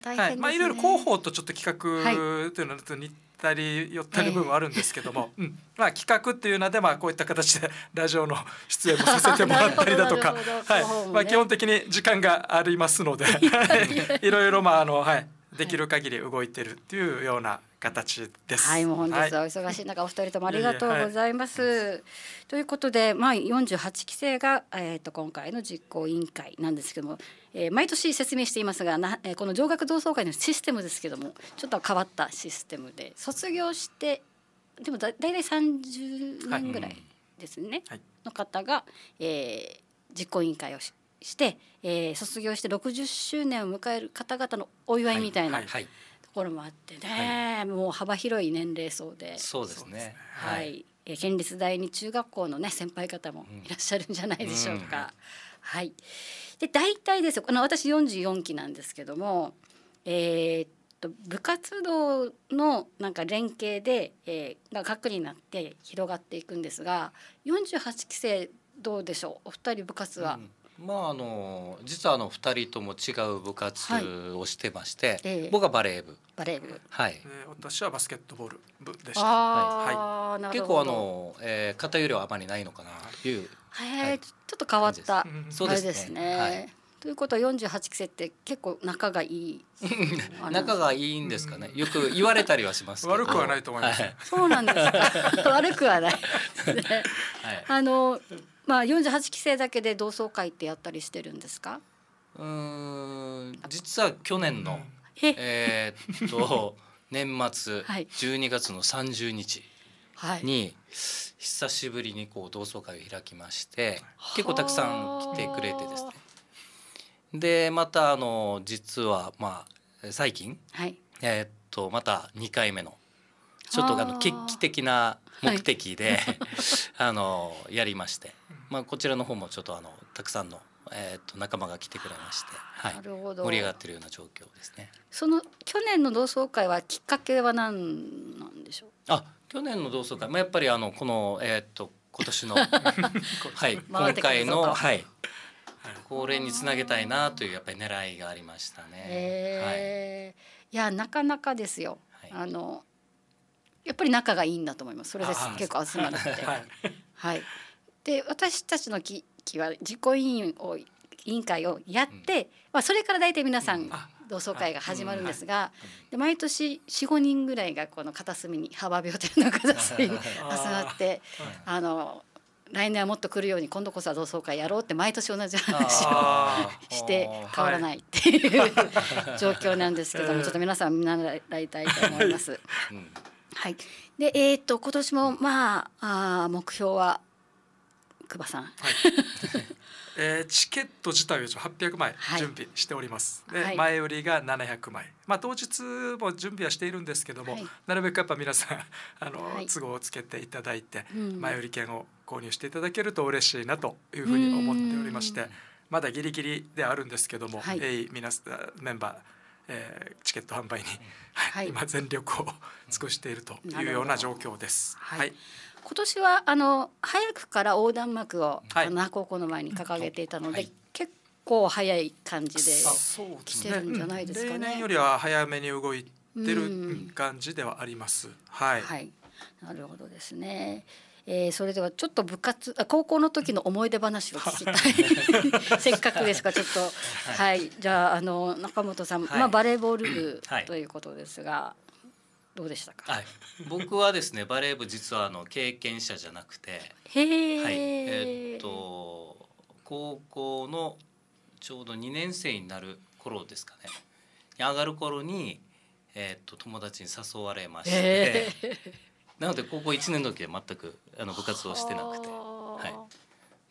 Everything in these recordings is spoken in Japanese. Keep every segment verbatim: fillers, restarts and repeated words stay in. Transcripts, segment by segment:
大変ですね。はい、まあいろいろ広報とちょっと企画というのと似たり寄ったり部分はあるんですけども、えーうんまあ、企画っていうので、まあ、こういった形でラジオの出演もさせてもらったりだとか、はいまあ、基本的に時間がありますのでいろいろまああの、はい、できる限り動いてるっていうような形です。 はい、もう本日はお忙しい中、はい、お二人ともありがとうございます。いえいえはい、ということで、まあ、よんじゅうはちきせいが、えー、と今回の実行委員会なんですけども、えー、毎年説明していますがな、えー、この上学同窓会のシステムですけどもちょっと変わったシステムで卒業してでもだだいたいさんじゅうねんぐらいですね、はい、の方が、えー、実行委員会をしして、えー、卒業してろくじゅっしゅうねんを迎える方々のお祝いみたいな、はいはいはいところもあってね、はい、もう幅広い年齢層でそうですね、 はい、え県立第二中学校のね先輩方もいらっしゃるんじゃないでしょうか、うん、はいで大体ですよこの私よんじゅうよんきなんですけども、えー、っと部活動のなんか連携で、えー、が核になって広がっていくんですがよんじゅうはちきせいどうでしょうお二人部活は、うんまあ、あの実はあのふたりとも違う部活をしてまして、はいえー、僕はバレー部バレー部、 はいえー、私はバスケットボール部でした。 あ、はい、 結構あの、えー、偏りはあまりないのかなという、 はい、ちょっと変わったあれですね、はい、ということはよんじゅうはちきせいって結構仲がいい仲がいいんですかね、よく言われたりはしますけど悪くはないと思います、はい、 そうなんですか悪くはないですね、はい、あのまあ、よんじゅうはちきせいだけで同窓会ってやったりしてるんですか？ うーん実は去年のえー、っと年末じゅうにがつのさんじゅうにちに久しぶりにこう同窓会を開きまして結構たくさん来てくれてですねでまたあの実はまあ最近、はい、えー、っとまたにかいめのちょっとあの決起的な目的で、はい、あのやりまして、まあ、こちらの方もちょっとあのたくさんの、えー、と仲間が来てくれまして、はい、なるほど盛り上がっているような状況ですね。 その去年の同窓会はきっかけは何なんでしょう？ あ去年の同窓会、まあ、やっぱりあのこの、えー、と今年の、はい、今回の、はい、これにつなげたいなというやっぱり狙いがありましたね。 えーはい、いやなかなかですよ、はい、あのやっぱり仲がいいんだと思います。それです結構集まるって、はいはい、で私たちの期は実行委員を委員会をやって、うんまあ、それから大体皆さん同窓会が始まるんですが、で毎年 よん,ご 人ぐらいがこの片隅に幅病というの片隅に集まってあの来年はもっと来るように今度こそは同窓会やろうって毎年同じ話をして変わらないっていう状況なんですけども、ちょっと皆さん見習いたいと思います。はい、でえー、と今年もまあ、あ目標は久保さん、はいえー、チケット自体ははっぴゃくまい準備しております、はい、で、はい、前売りがななひゃくまい、まあ、当日も準備はしているんですけども、はい、なるべくやっぱ皆さんあの、はい、都合をつけていただいて、うん、前売り券を購入していただけると嬉しいなというふうに思っておりまして、まだギリギリではあるんですけども、はいえー、皆メンバーえー、チケット販売に、はい、今全力を尽くしているというような状況です。はいはい、 今年はあの早くから横断幕を、はい、那覇高校の前に掲げていたので、はい、結構早い感じで来てるんじゃないですかね。 例年よりは早めに動いてる感じではあります。はい、 はい、なるほどですね。えー、それではちょっと部活あ高校の時の思い出話を聞きたいせっかくですからちょっと、はいはい、じゃあ、あの中本さん、はいまあ、バレーボール部ということですが、はい、どうでしたか？ はい、僕はですねバレー部実はあの経験者じゃなくてへー、 はいえー、っと高校のちょうどにねんせいになる頃ですかねに上がる頃に、えー、っと友達に誘われまして、なので高校いちねんの時は全くあの部活をしてなくて、はい、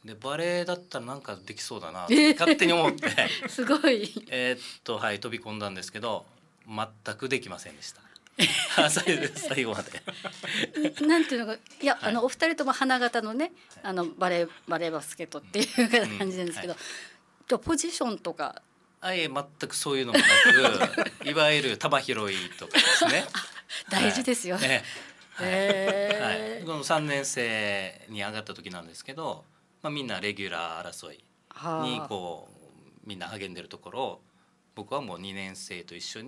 でバレエだったらなんかできそうだなって勝手に思ってすごいえっと、はい、飛び込んだんですけど全くできませんでした最後までなんていうのかいや、はい、あのお二人とも花形のねあのバレーバレーバスケットっていう感じなんですけど、うんはい、ポジションとかあいえ全くそういうのもなくいわゆる球拾いとかですね大事ですよね、 ねはいはい、このさんねんせいに上がった時なんですけど、まあ、みんなレギュラー争いにこうみんな励んでるところを僕はもうにねん生と一緒に